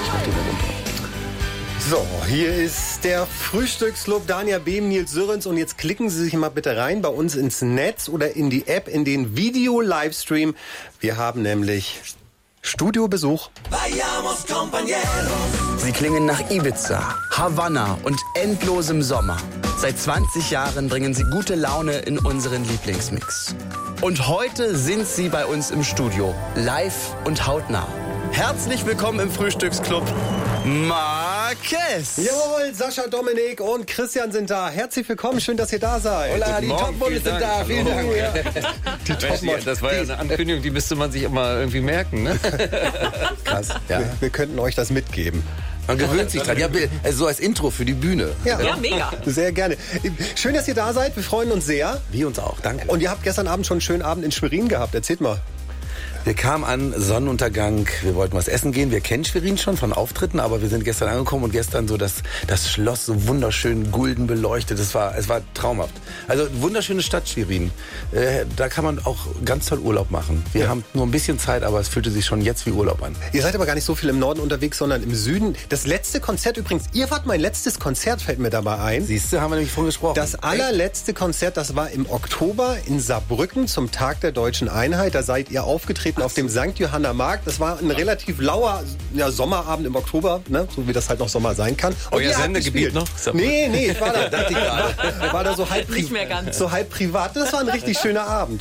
mach die mal runter. So, hier ist der Frühstücksclub. Dania Behm, Nils Sörens. Und jetzt klicken Sie sich mal bitte rein bei uns ins Netz oder in die App, in den Video-Livestream. Wir haben nämlich Studiobesuch. Sie klingen nach Ibiza, Havanna und endlosem Sommer. Seit 20 Jahren bringen sie gute Laune in unseren Lieblingsmix. Und heute sind sie bei uns im Studio, live und hautnah. Herzlich willkommen im Frühstücksclub, Marquez. Jawohl, Sascha, Dominik und Christian sind da. Herzlich willkommen, schön, dass ihr da seid. Hola, die Topmodels sind da, vielen Dank. Die Topmodels. Das war ja eine Ankündigung, die müsste man sich immer irgendwie merken, ne? Krass, ja. Wir könnten euch das mitgeben. Man gewöhnt sich dran. Ja, so als Intro für die Bühne. Ja, mega. Sehr gerne. Schön, dass ihr da seid. Wir freuen uns sehr. Wir uns auch, danke. Und ihr habt gestern Abend schon einen schönen Abend in Schwerin gehabt. Erzählt mal. Wir kamen an, Sonnenuntergang, wir wollten was essen gehen. Wir kennen Schwerin schon von Auftritten, aber wir sind gestern angekommen und gestern so das Schloss so wunderschön gulden beleuchtet. Es war traumhaft. Also wunderschöne Stadt Schwerin. Da kann man auch ganz toll Urlaub machen. Wir haben nur ein bisschen Zeit, aber es fühlte sich schon jetzt wie Urlaub an. Ihr seid aber gar nicht so viel im Norden unterwegs, sondern im Süden. Das letzte Konzert übrigens, ihr wart mein letztes Konzert, fällt mir dabei ein. Siehst du, haben wir nämlich vorhin gesprochen. Das allerletzte Konzert, das war im Oktober in Saarbrücken zum Tag der Deutschen Einheit. Da seid ihr aufgetreten auf dem St. Johanna Markt. Das war ein relativ lauer Sommerabend im Oktober, ne? So wie das halt noch Sommer sein kann. Und Euer Sendegebiet noch? Nee, ich war da, war da so halb, Nicht mehr ganz. so halb privat. Das war ein richtig schöner Abend.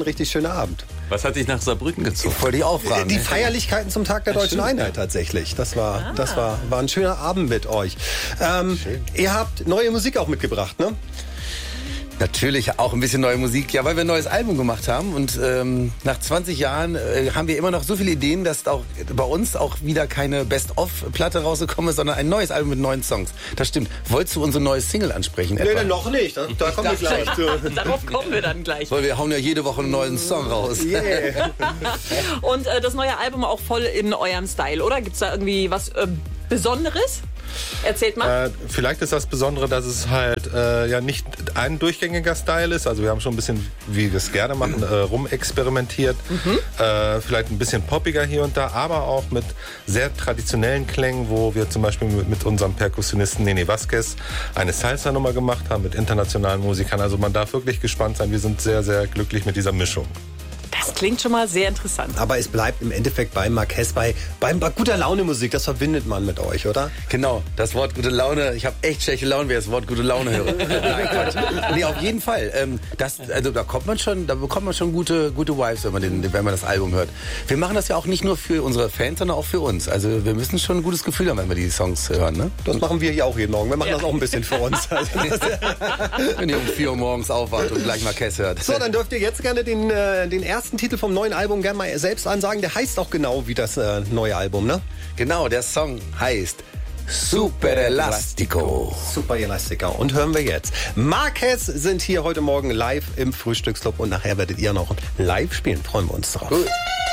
Was hat dich nach Saarbrücken gezogen? Wollte ich auch fragen. Die Feierlichkeiten zum Tag der Deutschen Einheit tatsächlich. Das war ein schöner Abend mit euch. Ihr habt neue Musik auch mitgebracht, ne? Natürlich auch ein bisschen neue Musik, ja, weil wir ein neues Album gemacht haben und nach 20 Jahren haben wir immer noch so viele Ideen, dass auch bei uns auch wieder keine Best-of-Platte rausgekommen ist, sondern ein neues Album mit neuen Songs. Das stimmt. Wolltest du unsere neue Single ansprechen? Nee, noch nicht. Da kommen wir gleich zu. Darauf kommen wir dann gleich. Weil wir hauen ja jede Woche einen neuen Song raus. Yeah. Und das neue Album auch voll in eurem Style, oder? Gibt's da irgendwie was Besonderes? Erzählt mal. Vielleicht ist das Besondere, dass es halt nicht ein durchgängiger Style ist. Also wir haben schon ein bisschen, wie wir es gerne machen, rumexperimentiert. Vielleicht ein bisschen poppiger hier und da, aber auch mit sehr traditionellen Klängen, wo wir zum Beispiel mit unserem Perkussionisten Nene Vasquez eine Salsa-Nummer gemacht haben mit internationalen Musikern. Also man darf wirklich gespannt sein. Wir sind sehr, sehr glücklich mit dieser Mischung. Das klingt schon mal sehr interessant. Aber es bleibt im Endeffekt bei Marquez, bei guter Laune Musik. Das verbindet man mit euch, oder? Genau, das Wort gute Laune. Ich habe echt schlechte Laune, wenn ich das Wort gute Laune höre. Nein, Quatsch. Nee, auf jeden Fall. Da bekommt man schon gute Vibes, wenn man das Album hört. Wir machen das ja auch nicht nur für unsere Fans, sondern auch für uns. Also wir müssen schon ein gutes Gefühl haben, wenn wir die Songs hören. Ne? Das machen wir hier auch jeden Morgen. Wir machen das auch ein bisschen für uns. Wenn ihr um 4 Uhr morgens aufwacht und gleich Marquez hört. So, dann dürft ihr jetzt gerne den ersten Titel vom neuen Album gerne mal selbst ansagen. Der heißt auch genau wie das neue Album, ne? Genau, der Song heißt Super Elastico. Super Elastico. Und hören wir jetzt. Marquez sind hier heute Morgen live im Frühstücksclub und nachher werdet ihr noch live spielen. Freuen wir uns drauf. Gut.